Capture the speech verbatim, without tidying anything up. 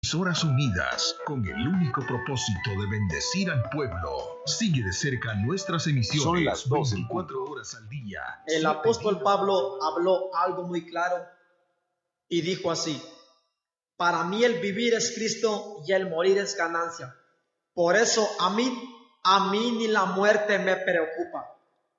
Emisoras Unidas, con el único propósito de bendecir al pueblo. Sigue de cerca nuestras emisiones. Son las doce. veinticuatro horas al día. El apóstol Pablo habló algo muy claro y dijo así: para mí el vivir es Cristo y el morir es ganancia. Por eso a mí, a mí ni la muerte me preocupa.